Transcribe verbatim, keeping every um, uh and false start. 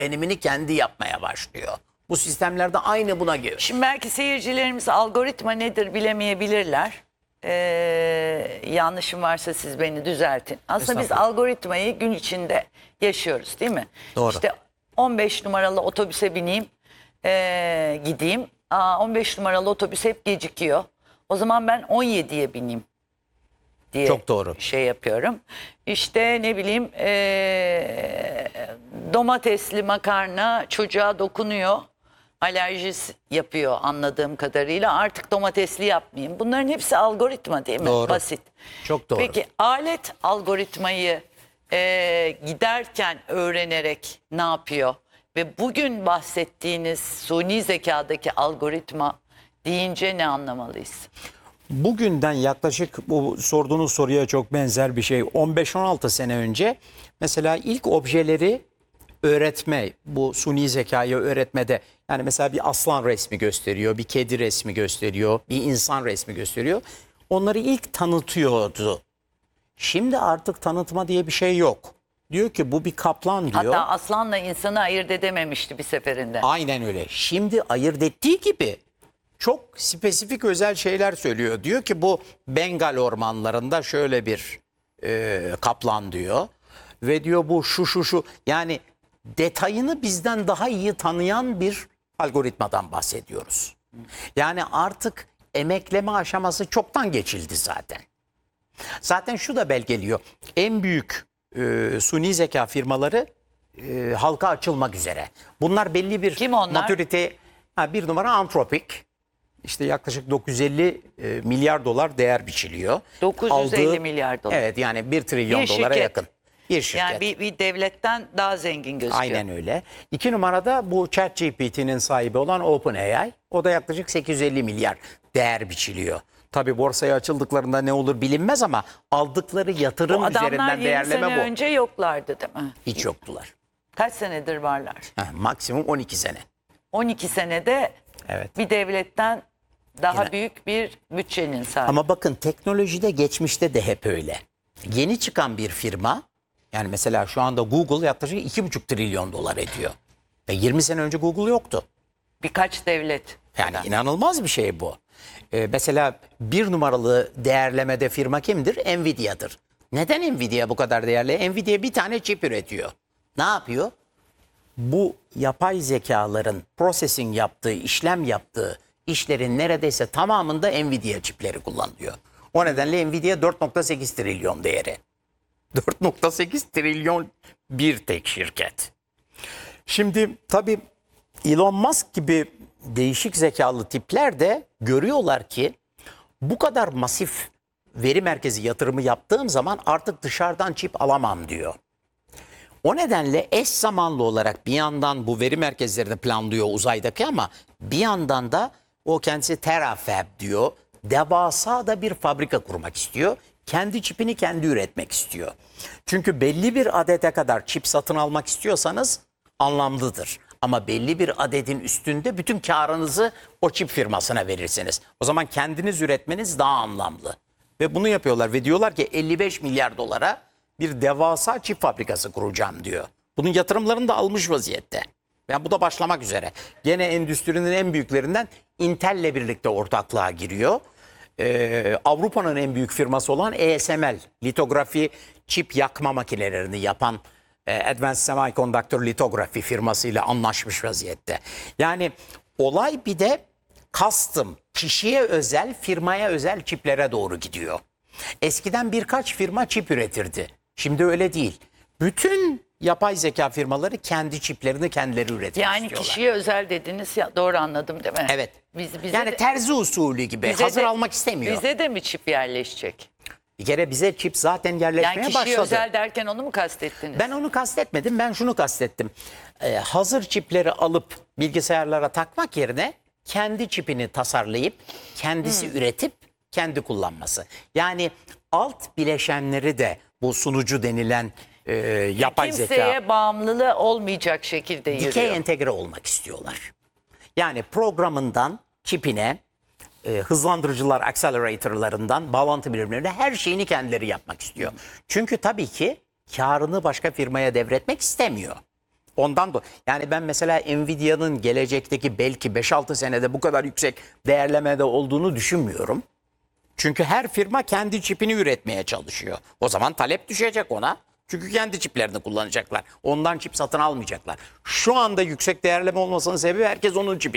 öğrenimini kendi yapmaya başlıyor. Bu sistemlerde aynı buna geliyor. Şimdi belki seyircilerimiz algoritma nedir bilemeyebilirler. Ee, yanlışım varsa siz beni düzeltin. Aslında biz algoritmayı gün içinde yaşıyoruz, değil mi? Doğru. İşte on beş numaralı otobüse bineyim, ee, gideyim. Aa, on beş numaralı otobüs hep gecikiyor. O zaman ben on yediye bineyim diye Çok doğru. şey yapıyorum. İşte ne bileyim ee, domatesli makarna çocuğa dokunuyor. Alerjisi yapıyor anladığım kadarıyla. Artık domatesli yapmayayım. Bunların hepsi algoritma, değil mi? Doğru. Basit. Çok doğru. Peki alet algoritmayı e, giderken öğrenerek ne yapıyor? Ve bugün bahsettiğiniz suni zekadaki algoritma deyince ne anlamalıyız? Bugünden yaklaşık bu sorduğunuz soruya çok benzer bir şey. on beş on altı sene önce mesela ilk objeleri öğretme, bu suni zekayı öğretmede, yani mesela bir aslan resmi gösteriyor, bir kedi resmi gösteriyor, bir insan resmi gösteriyor. Onları ilk tanıtıyordu. Şimdi artık tanıtma diye bir şey yok. Diyor ki bu bir kaplan diyor. Hatta aslanla insanı ayırt edememişti bir seferinde. Aynen öyle. Şimdi ayırt ettiği gibi çok spesifik özel şeyler söylüyor. Diyor ki bu Bengal ormanlarında şöyle bir e, kaplan diyor. Ve diyor bu şu şu şu, yani detayını bizden daha iyi tanıyan bir algoritmadan bahsediyoruz. Yani artık emekleme aşaması çoktan geçildi zaten. Zaten şu da belgeliyor. En büyük e, suni zeka firmaları e, halka açılmak üzere. Bunlar belli bir Kim onlar? matürite. Ha, bir numara Anthropic. İşte yaklaşık dokuz yüz elli e, milyar dolar değer biçiliyor. dokuz yüz elli Aldığı- milyar dolar. Evet, yani bir trilyon Bir dolara şirket. yakın. Bir şirket. Yani bir, bir devletten daha zengin gözüküyor. Aynen öyle. İki numarada bu ChatGPT'nin sahibi olan OpenAI. O da yaklaşık sekiz yüz elli milyar değer biçiliyor. Tabii borsaya açıldıklarında ne olur bilinmez ama aldıkları yatırım Bu adamlar üzerinden yirmi değerleme sene bu. önce yoklardı, değil mi? Hiç yoktular. Kaç senedir varlar? Heh, maksimum on iki sene. on iki senede Evet. bir devletten daha Yine. büyük bir bütçenin sahibi. Ama bakın teknolojide geçmişte de hep öyle. Yeni çıkan bir firma, yani mesela şu anda Google yaklaşık iki buçuk trilyon dolar ediyor. E yirmi sene önce Google yoktu. Birkaç devlet. Yani inanılmaz bir şey bu. Ee, mesela bir numaralı değerlemede firma kimdir? Nvidia'dır. Neden Nvidia bu kadar değerli? Nvidia bir tane çip üretiyor. Ne yapıyor? Bu yapay zekaların processing yaptığı, işlem yaptığı işlerin neredeyse tamamında Nvidia çipleri kullanılıyor. O nedenle Nvidia dört nokta sekiz trilyon değeri. dört nokta sekiz trilyon bir tek şirket. Şimdi tabii Elon Musk gibi değişik zekalı tipler de görüyorlar ki bu kadar masif veri merkezi yatırımı yaptığım zaman artık dışarıdan çip alamam diyor. O nedenle eş zamanlı olarak bir yandan bu veri merkezlerini planlıyor uzaydaki, ama bir yandan da o kendisi terafab diyor. Devasa da bir fabrika kurmak istiyor. Kendi çipini kendi üretmek istiyor. Çünkü belli bir adete kadar çip satın almak istiyorsanız anlamlıdır. Ama belli bir adetin üstünde bütün karınızı o çip firmasına verirsiniz. O zaman kendiniz üretmeniz daha anlamlı. Ve bunu yapıyorlar ve diyorlar ki elli beş milyar dolara bir devasa çip fabrikası kuracağım diyor. Bunun yatırımlarını da almış vaziyette. Yani bu da başlamak üzere. Gene endüstrinin en büyüklerinden Intel'le birlikte ortaklığa giriyor. Ee, Avrupa'nın en büyük firması olan A S M L, litografi çip yakma makinelerini yapan e, Advanced Semiconductor Lithography firmasıyla anlaşmış vaziyette. Yani olay bir de custom, kişiye özel, firmaya özel çiplere doğru gidiyor. Eskiden birkaç firma çip üretirdi. Şimdi öyle değil. Bütün yapay zeka firmaları kendi çiplerini kendileri üretmek Yani istiyorlar. kişiye özel dediniz ya, doğru anladım değil mi? Evet. Biz, bize Yani de, terzi usulü gibi bize hazır de- almak istemiyor. Bize de mi çip yerleşecek? Bir kere bize çip zaten yerleşmeye Yani kişiye başladı. özel derken onu mu kastettiniz? Ben onu kastetmedim, ben şunu kastettim. Ee, hazır çipleri alıp bilgisayarlara takmak yerine kendi çipini tasarlayıp, kendisi Hmm. üretip, kendi kullanması. Yani alt bileşenleri de bu sunucu denilen e, yapay Kimseye zeka, bağımlılığı olmayacak şekilde yürüyor. dikey entegre olmak istiyorlar. Yani programından çipine, e, hızlandırıcılar, acceleratorlarından, bağlantı birimlerine her şeyini kendileri yapmak istiyor. Çünkü tabii ki karını başka firmaya devretmek istemiyor. Ondan da yani ben mesela Nvidia'nın gelecekteki belki beş altı senede bu kadar yüksek değerlemede olduğunu düşünmüyorum. Çünkü her firma kendi çipini üretmeye çalışıyor. O zaman talep düşecek ona. Çünkü kendi çiplerini kullanacaklar. Ondan çip satın almayacaklar. Şu anda yüksek değerleme olmasının sebebi herkes onun çipini